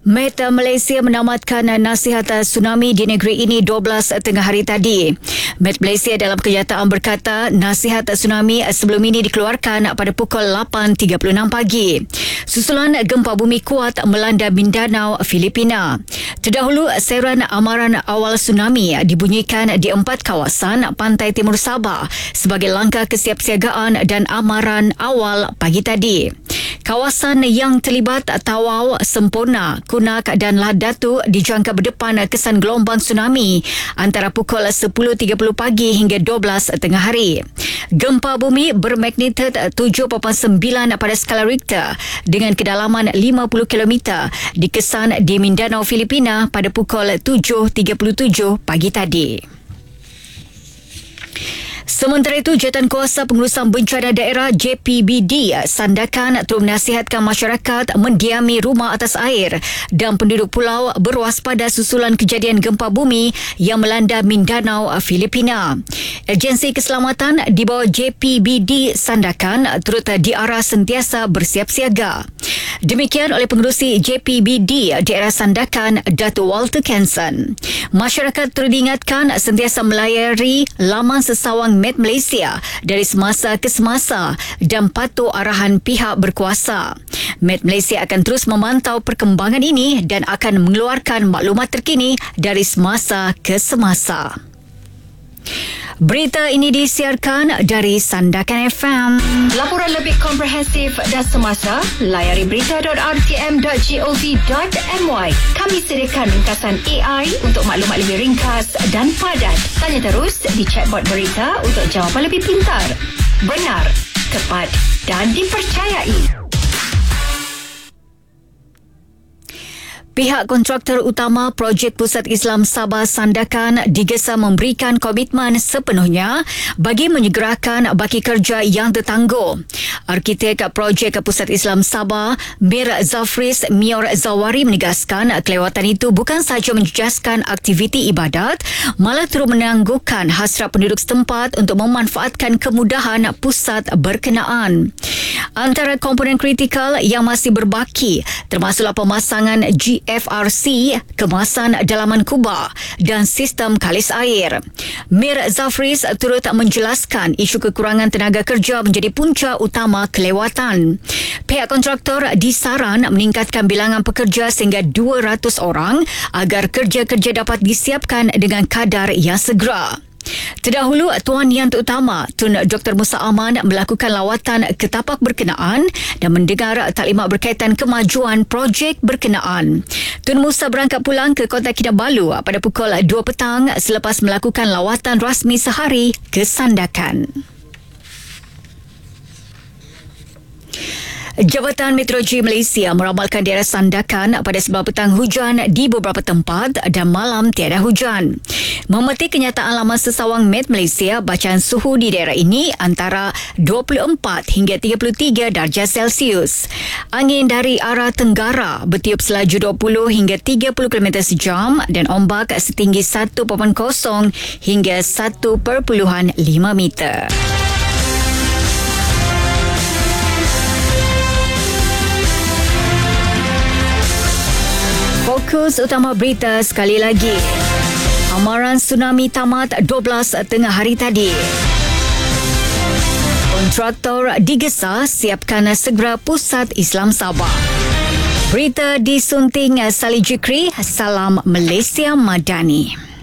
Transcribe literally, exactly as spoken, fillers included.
Met Malaysia menamatkan nasihat tsunami di negeri ini dua belas tengah hari tadi. Met Malaysia dalam kenyataan berkata nasihat tsunami sebelum ini dikeluarkan pada pukul lapan tiga puluh enam pagi. Susulan gempa bumi kuat melanda Mindanao, Filipina. Terdahulu, seruan amaran awal tsunami dibunyikan di empat kawasan pantai timur Sabah sebagai langkah kesiapsiagaan dan amaran awal pagi tadi. Kawasan yang terlibat Tawau, Sempurna, Kunak dan Ladatu dijangka berdepan kesan gelombang tsunami antara pukul sepuluh tiga puluh pagi hingga dua belas tengah hari. Gempa bumi bermagnitud tujuh perpuluhan sembilan pada skala Richter dengan kedalaman lima puluh kilometer dikesan di Mindanao, Filipina pada pukul tujuh tiga puluh tujuh pagi tadi. Sementara itu, Jawatankuasa Pengurusan Bencana Daerah J P B D Sandakan turut menasihatkan masyarakat mendiami rumah atas air dan penduduk pulau berwaspada susulan kejadian gempa bumi yang melanda Mindanao, Filipina. Agensi Keselamatan di bawah J P B D Sandakan turut diarah sentiasa bersiap siaga. Demikian oleh pengerusi J P B D Daerah Sandakan, Dato' Walter Kenson. Masyarakat turut diingatkan sentiasa melayari laman sesawang Met Malaysia dari semasa ke semasa dan patuh arahan pihak berkuasa. Met Malaysia akan terus memantau perkembangan ini dan akan mengeluarkan maklumat terkini dari semasa ke semasa. Berita ini disiarkan dari Sandakan F M. Laporan lebih komprehensif dan semasa, layari berita dot r t m dot gov dot my. Kami sediakan ringkasan A I untuk maklumat lebih ringkas dan padat. Tanya terus di chatbot berita untuk jawapan lebih pintar, benar, tepat dan dipercayai. Pihak kontraktor utama projek Pusat Islam Sabah Sandakan digesa memberikan komitmen sepenuhnya bagi menyegerakan baki kerja yang tertangguh. Arkitek projek Pusat Islam Sabah, Mir Zafris Mior Zawari menegaskan kelewatan itu bukan sahaja menjejaskan aktiviti ibadat, malah turut menangguhkan hasrat penduduk setempat untuk memanfaatkan kemudahan pusat berkenaan. Antara komponen kritikal yang masih berbaki termasuklah pemasangan G F R C, kemasan dalaman kubah dan sistem kalis air. Mir Zafris turut menjelaskan isu kekurangan tenaga kerja menjadi punca utama kelewatan. Pihak kontraktor disaran meningkatkan bilangan pekerja sehingga dua ratus orang agar kerja-kerja dapat disiapkan dengan kadar yang segera. Terdahulu, Tuan Yang Terutama Tun Doktor Musa Aman melakukan lawatan ke tapak berkenaan dan mendengar taklimat berkaitan kemajuan projek berkenaan. Tun Musa berangkat pulang ke Kota Kinabalu pada pukul dua petang selepas melakukan lawatan rasmi sehari ke Sandakan. Jabatan Meteorologi Malaysia meramalkan daerah Sandakan pada sebelah petang hujan di beberapa tempat dan malam tiada hujan. Memetik kenyataan laman sesawang Met Malaysia, bacaan suhu di daerah ini antara dua puluh empat hingga tiga puluh tiga darjah Celsius. Angin dari arah tenggara bertiup selaju dua puluh hingga tiga puluh kilometer sejam dan ombak setinggi satu perpuluhan kosong hingga satu perpuluhan lima meter. Fokus utama berita sekali lagi. Amaran tsunami tamat dua belas tengah hari tadi. Kontraktor digesa siapkan segera Pusat Islam Sabah. Berita disunting Salih Jikri. Salam Malaysia Madani.